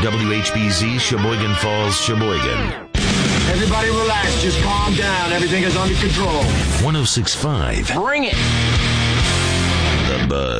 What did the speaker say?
WHBZ, Sheboygan Falls, Sheboygan. Everybody relax. Just calm down. Everything is under control. 106.5. Bring it. The Buzz.